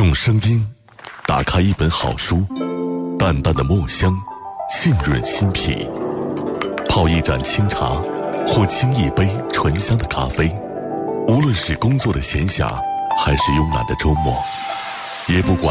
用声音打开一本好书，淡淡的墨香浸润心脾，泡一盏清茶或沏一杯醇香的咖啡，无论是工作的闲暇还是慵懒的周末，也不管